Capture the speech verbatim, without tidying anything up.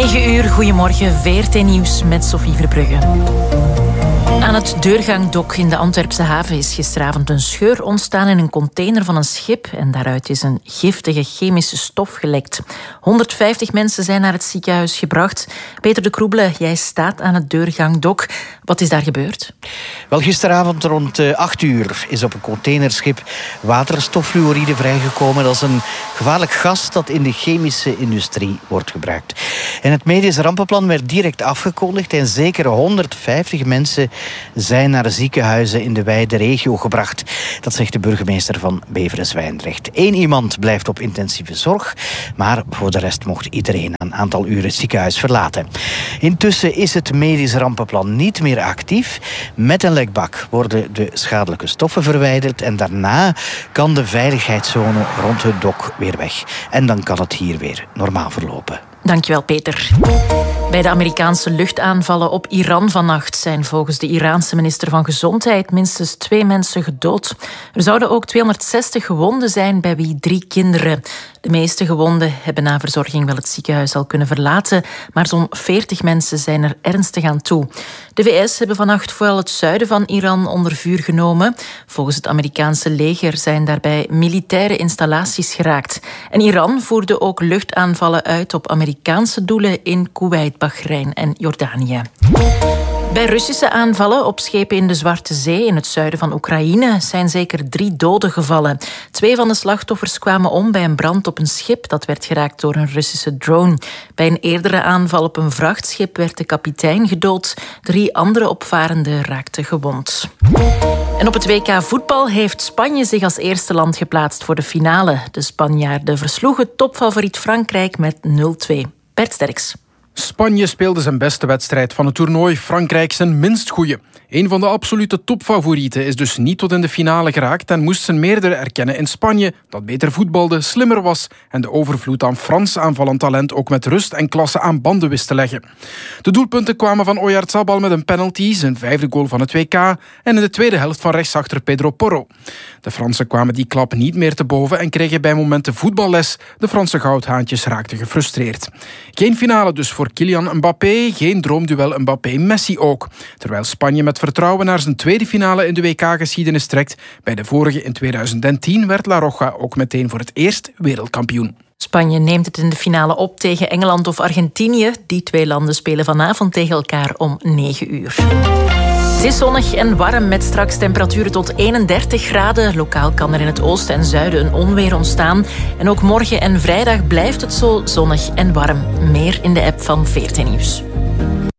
negen uur, goedemorgen, V R T Nieuws met Sophie Verbrugge. Aan het deurgangdok in de Antwerpse haven is gisteravond een scheur ontstaan in een container van een schip en daaruit is een giftige chemische stof gelekt. honderdvijftig mensen zijn naar het ziekenhuis gebracht. Peter de Kroebele, jij staat aan het deurgangdok. Wat is daar gebeurd? Wel, gisteravond rond acht uur is op een containerschip waterstoffluoride vrijgekomen. Dat is een gevaarlijk gas dat in de chemische industrie wordt gebruikt. En het medisch rampenplan werd direct afgekondigd en zeker honderdvijftig mensen zijn naar ziekenhuizen in de wijde regio gebracht. Dat zegt de burgemeester van Beveren-Zwijndrecht. Eén iemand blijft op intensieve zorg, maar voor de rest mocht iedereen een aantal uren het ziekenhuis verlaten. Intussen is het medisch rampenplan niet meer actief. Met een lekbak worden de schadelijke stoffen verwijderd en daarna kan de veiligheidszone rond het dok weer weg. En dan kan het hier weer normaal verlopen. Dankjewel, Peter. Bij de Amerikaanse luchtaanvallen op Iran vannacht zijn volgens de Iraanse minister van Gezondheid minstens twee mensen gedood. Er zouden ook tweehonderdzestig gewonden zijn, bij wie drie kinderen. De meeste gewonden hebben na verzorging wel het ziekenhuis al kunnen verlaten, maar zo'n veertig mensen zijn er ernstig aan toe. De V S hebben vannacht vooral het zuiden van Iran onder vuur genomen. Volgens het Amerikaanse leger zijn daarbij militaire installaties geraakt. En Iran voerde ook luchtaanvallen uit op Amerikaanse doelen in Kuwait, Bahrein en Jordanië. Bij Russische aanvallen op schepen in de Zwarte Zee in het zuiden van Oekraïne zijn zeker drie doden gevallen. Twee van de slachtoffers kwamen om bij een brand op een schip dat werd geraakt door een Russische drone. Bij een eerdere aanval op een vrachtschip werd de kapitein gedood. Drie andere opvarenden raakten gewond. En op het W K voetbal heeft Spanje zich als eerste land geplaatst voor de finale. De Spanjaarden versloegen topfavoriet Frankrijk met nul twee. Bert Sterks. Spanje speelde zijn beste wedstrijd van het toernooi, Frankrijk zijn minst goeie. Een van de absolute topfavorieten is dus niet tot in de finale geraakt en moest zijn meerdere erkennen in Spanje dat beter voetbalde, slimmer was en de overvloed aan Frans aanvallend talent ook met rust en klasse aan banden wist te leggen. De doelpunten kwamen van Oyarzabal met een penalty, zijn vijfde goal van het W K, en in de tweede helft van rechtsachter Pedro Porro. De Fransen kwamen die klap niet meer te boven en kregen bij momenten voetballes. De Franse goudhaantjes raakten gefrustreerd. Geen finale dus voor Kylian Mbappé, geen droomduel Mbappé-Messi ook. Terwijl Spanje met vertrouwen naar zijn tweede finale in de W K-geschiedenis trekt. Bij de vorige in tweeduizend tien werd La Roja ook meteen voor het eerst wereldkampioen. Spanje neemt het in de finale op tegen Engeland of Argentinië. Die twee landen spelen vanavond tegen elkaar om negen uur. Het is zonnig en warm met straks temperaturen tot eenendertig graden. Lokaal kan er in het oosten en zuiden een onweer ontstaan. En ook morgen en vrijdag blijft het zo zonnig en warm. Meer in de app van V R T Nieuws.